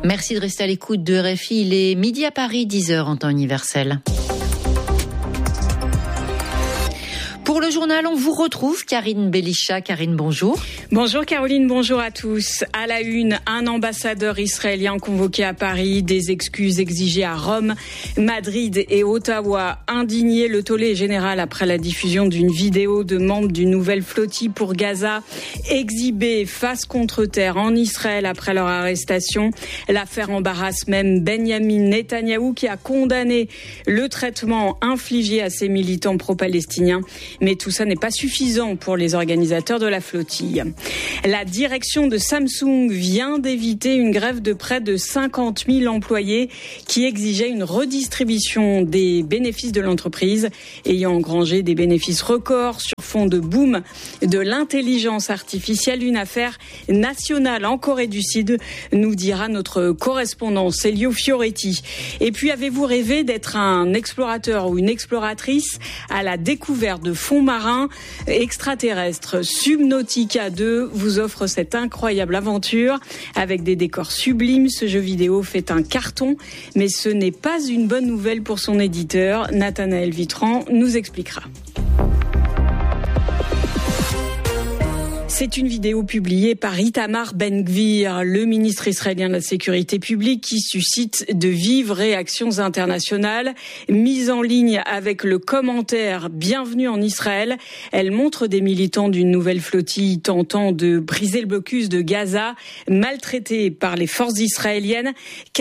Merci de rester à l'écoute de RFI. Il est midi à Paris, 10h en temps universel. Pour le journal, on vous retrouve Karine Belisha. Karine, bonjour. Bonjour Caroline, bonjour à tous. À la une, un ambassadeur israélien convoqué à Paris, des excuses exigées à Rome, Madrid et Ottawa. Indigné, le tollé est général après la diffusion d'une vidéo de membres d'une nouvelle flottille pour Gaza, exhibés face contre terre en Israël après leur arrestation. L'affaire embarrasse même Benyamin Netanyahou qui a condamné le traitement infligé à ses militants pro-palestiniens. Mais tout ça n'est pas suffisant pour les organisateurs de la flottille. La direction de Samsung vient d'éviter une grève de près de 50 000 employés qui exigeait une redistribution des bénéfices de l'entreprise, ayant engrangé des bénéfices records sur fond de boom de l'intelligence artificielle. Une affaire nationale en Corée du Sud, nous dira notre correspondant Célio Fioretti. Et puis, avez-vous rêvé d'être un explorateur ou une exploratrice à la découverte de fonds marins extraterrestres? Subnautica 2 vous offre cette incroyable aventure avec des décors sublimes. Ce jeu vidéo fait un carton, mais ce n'est pas une bonne nouvelle pour son éditeur. Nathanaël Vitran nous expliquera. C'est une vidéo publiée par Itamar Ben-Gvir, le ministre israélien de la Sécurité publique, qui suscite de vives réactions internationales. Mise en ligne avec le commentaire « Bienvenue en Israël », elle montre des militants d'une nouvelle flottille tentant de briser le blocus de Gaza, maltraités par les forces israéliennes.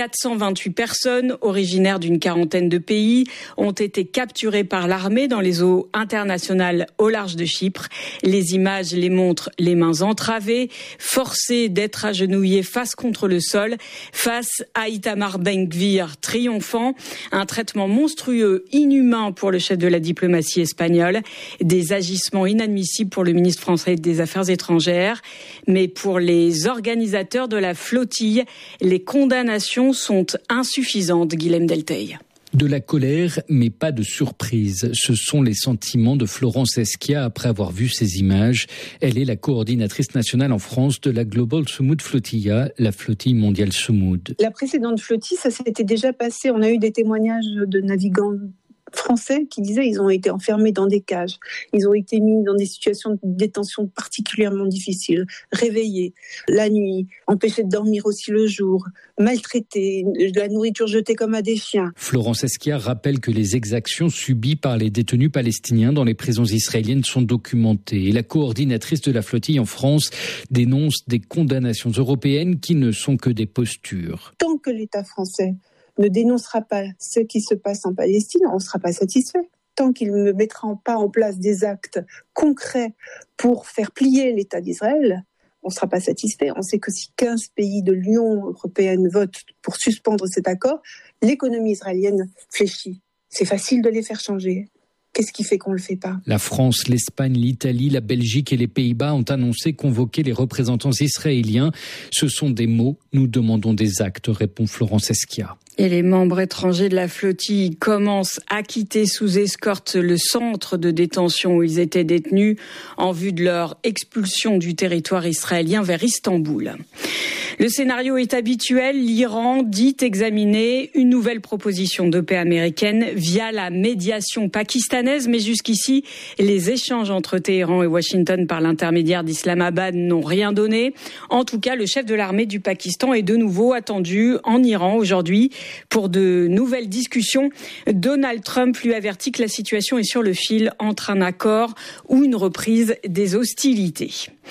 428 personnes, originaires d'une quarantaine de pays, ont été capturées par l'armée dans les eaux internationales au large de Chypre. Les images les montrent les mains entravées, forcés d'être agenouillés face contre le sol, face à Itamar Ben-Gvir triomphant. Un traitement monstrueux, inhumain pour le chef de la diplomatie espagnole. Des agissements inadmissibles pour le ministre français des Affaires étrangères. Mais pour les organisateurs de la flottille, les condamnations sont insuffisantes, Guilhem Delteil. De la colère, mais pas de surprise. Ce sont les sentiments de Florence Esquia après avoir vu ces images. Elle est la coordinatrice nationale en France de la Global Sumud Flotilla, la flottille mondiale Sumud. La précédente flottille, ça s'était déjà passé. On a eu des témoignages de navigants français qui disaient qu'ils ont été enfermés dans des cages, ils ont été mis dans des situations de détention particulièrement difficiles, réveillés la nuit, empêchés de dormir aussi le jour, maltraités, de la nourriture jetée comme à des chiens. Florence Esquia rappelle que les exactions subies par les détenus palestiniens dans les prisons israéliennes sont documentées. Et la coordinatrice de la flottille en France dénonce des condamnations européennes qui ne sont que des postures. Tant que l'État français ne dénoncera pas ce qui se passe en Palestine, on ne sera pas satisfait. Tant qu'il ne mettra pas en place des actes concrets pour faire plier l'État d'Israël, on ne sera pas satisfait. On sait que si 15 pays de l'Union européenne votent pour suspendre cet accord, l'économie israélienne fléchit. C'est facile de les faire changer. Qu'est-ce qui fait qu'on ne le fait pas ? La France, l'Espagne, l'Italie, la Belgique et les Pays-Bas ont annoncé convoquer les représentants israéliens. Ce sont des mots, nous demandons des actes, répond Florence Esquia. Et les membres étrangers de la flottille commencent à quitter sous escorte le centre de détention où ils étaient détenus en vue de leur expulsion du territoire israélien vers Istanbul. Le scénario est habituel. L'Iran dit examiner une nouvelle proposition de paix américaine via la médiation pakistanaise. Mais jusqu'ici, les échanges entre Téhéran et Washington par l'intermédiaire d'Islamabad n'ont rien donné. En tout cas, le chef de l'armée du Pakistan est de nouveau attendu en Iran aujourd'hui pour de nouvelles discussions. Donald Trump lui avertit que la situation est sur le fil entre un accord ou une reprise des hostilités.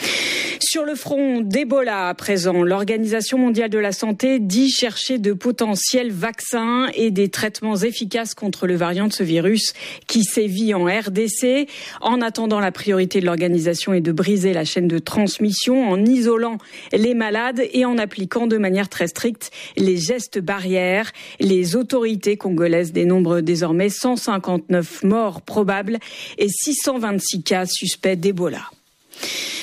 Sur le front d'Ebola à présent, l'Organisation mondiale de la santé dit chercher de potentiels vaccins et des traitements efficaces contre le variant de ce virus qui sévit en RDC. En attendant, la priorité de l'organisation est de briser la chaîne de transmission en isolant les malades et en appliquant de manière très stricte les gestes barrières. Les autorités congolaises dénombrent désormais 159 morts probables et 626 cas suspects d'Ebola.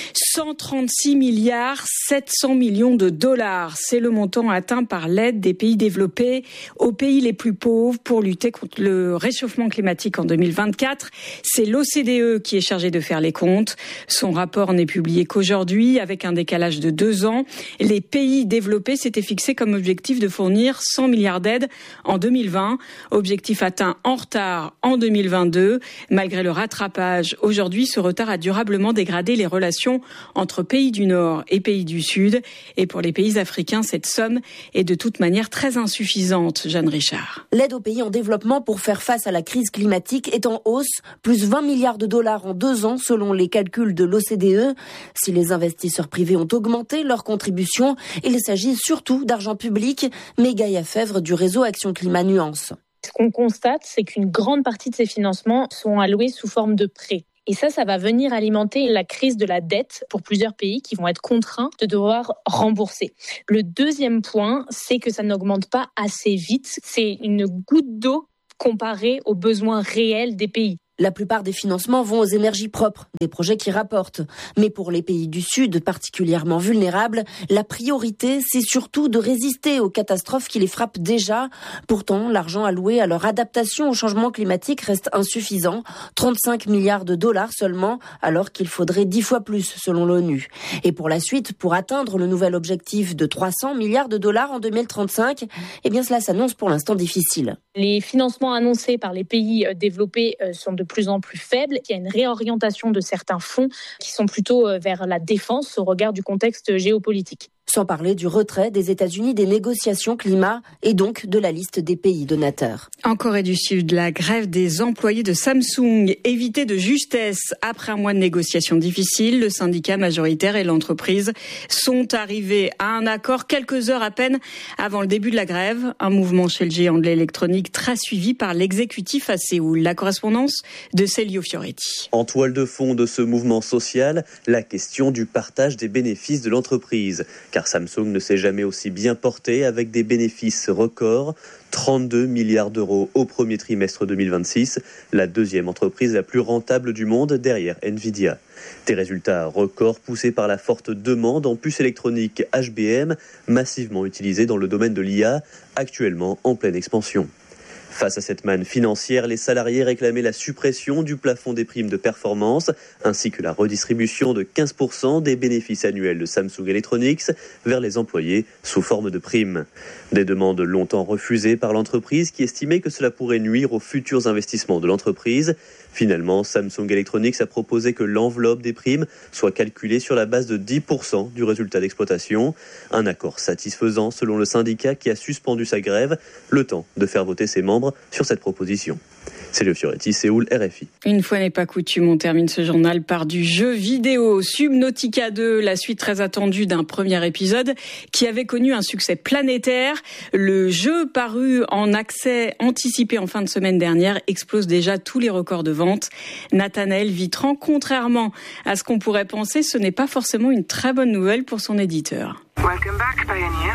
136 milliards 700 millions de dollars. C'est le montant atteint par l'aide des pays développés aux pays les plus pauvres pour lutter contre le réchauffement climatique en 2024. C'est l'OCDE qui est chargé de faire les comptes. Son rapport n'est publié qu'aujourd'hui avec un décalage de 2 ans. Les pays développés s'étaient fixés comme objectif de fournir 100 milliards d'aides en 2020. Objectif atteint en retard en 2022. Malgré le rattrapage, aujourd'hui, ce retard a durablement dégradé les relations entre pays du Nord et pays du Sud. Et pour les pays africains, cette somme est de toute manière très insuffisante. Jeanne Richard. L'aide aux pays en développement pour faire face à la crise climatique est en hausse, plus 20 milliards de dollars en 2 ans selon les calculs de l'OCDE. Si les investisseurs privés ont augmenté leur contribution, il s'agit surtout d'argent public. Mais Gaïa Fèvre du réseau Action Climat Nuance. Ce qu'on constate, c'est qu'une grande partie de ces financements sont alloués sous forme de prêts. Et ça va venir alimenter la crise de la dette pour plusieurs pays qui vont être contraints de devoir rembourser. Le deuxième point, c'est que ça n'augmente pas assez vite. C'est une goutte d'eau comparée aux besoins réels des pays. La plupart des financements vont aux énergies propres, des projets qui rapportent. Mais pour les pays du Sud, particulièrement vulnérables, la priorité, c'est surtout de résister aux catastrophes qui les frappent déjà. Pourtant, l'argent alloué à leur adaptation au changement climatique reste insuffisant. 35 milliards de dollars seulement, alors qu'il faudrait 10 fois plus, selon l'ONU. Et pour la suite, pour atteindre le nouvel objectif de 300 milliards de dollars en 2035, eh bien cela s'annonce pour l'instant difficile. Les financements annoncés par les pays développés sont de plus en plus faibles. Il y a une réorientation de certains fonds qui sont plutôt vers la défense au regard du contexte géopolitique. Sans parler du retrait des États-Unis des négociations climat et donc de la liste des pays donateurs. En Corée du Sud, la grève des employés de Samsung évitée de justesse. Après un mois de négociations difficiles, le syndicat majoritaire et l'entreprise sont arrivés à un accord quelques heures à peine avant le début de la grève. Un mouvement chez le géant de l'électronique très suivi par l'exécutif à Séoul. La correspondance de Célio Fioretti. En toile de fond de ce mouvement social, la question du partage des bénéfices de l'entreprise. Car Samsung ne s'est jamais aussi bien porté avec des bénéfices records. 32 milliards d'euros au premier trimestre 2026, la deuxième entreprise la plus rentable du monde derrière Nvidia. Des résultats records poussés par la forte demande en puces électroniques HBM, massivement utilisées dans le domaine de l'IA, actuellement en pleine expansion. Face à cette manne financière, les salariés réclamaient la suppression du plafond des primes de performance, ainsi que la redistribution de 15% des bénéfices annuels de Samsung Electronics vers les employés sous forme de primes. Des demandes longtemps refusées par l'entreprise qui estimait que cela pourrait nuire aux futurs investissements de l'entreprise. Finalement, Samsung Electronics a proposé que l'enveloppe des primes soit calculée sur la base de 10% du résultat d'exploitation. Un accord satisfaisant selon le syndicat qui a suspendu sa grève, le temps de faire voter ses membres sur cette proposition. Célio Fioretti, Séoul, RFI. Une fois n'est pas coutume, on termine ce journal par du jeu vidéo. Subnautica 2, la suite très attendue d'un premier épisode qui avait connu un succès planétaire. Le jeu paru en accès anticipé en fin de semaine dernière explose déjà tous les records de vente. Nathanaël Vitran, contrairement à ce qu'on pourrait penser, ce n'est pas forcément une très bonne nouvelle pour son éditeur. Welcome back, Pioneer.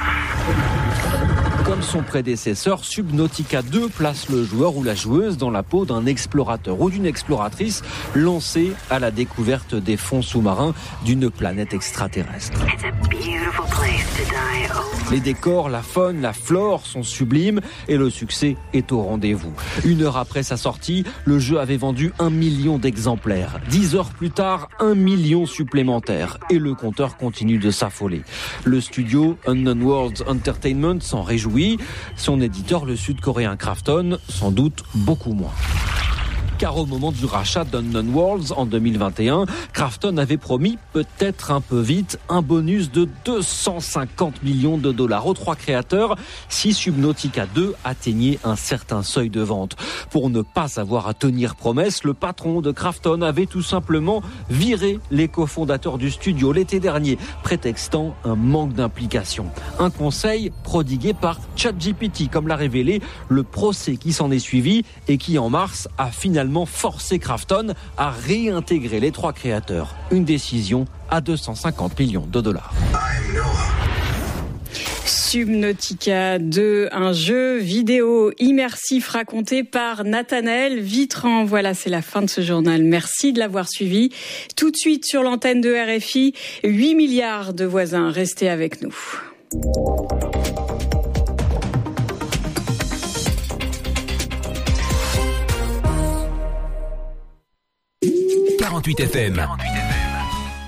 Comme son prédécesseur, Subnautica 2 place le joueur ou la joueuse dans la peau d'un explorateur ou d'une exploratrice lancée à la découverte des fonds sous-marins d'une planète extraterrestre. Les décors, la faune, la flore sont sublimes et le succès est au rendez-vous. 1 heure après sa sortie, le jeu avait vendu 1 million d'exemplaires. 10 heures plus tard, 1 million supplémentaires et le compteur continue de s'affoler. Le studio Unknown Worlds Entertainment s'en réjouit. Son éditeur, le sud-coréen Krafton, sans doute beaucoup moins. Car au moment du rachat d'Unknown Worlds en 2021, Krafton avait promis, peut-être un peu vite, un bonus de 250 millions de dollars aux 3 créateurs si Subnautica 2 atteignait un certain seuil de vente. Pour ne pas avoir à tenir promesse, le patron de Krafton avait tout simplement viré les cofondateurs du studio l'été dernier, prétextant un manque d'implication. Un conseil prodigué par ChatGPT, comme l'a révélé le procès qui s'en est suivi et qui en mars a finalement forcé Krafton à réintégrer les 3 créateurs. Une décision à 250 millions de dollars. Subnautica 2, un jeu vidéo immersif raconté par Nathanaël Vitran. Voilà, c'est la fin de ce journal. Merci de l'avoir suivi. Tout de suite sur l'antenne de RFI, 8 milliards de voisins. Restez avec nous. 48 FM.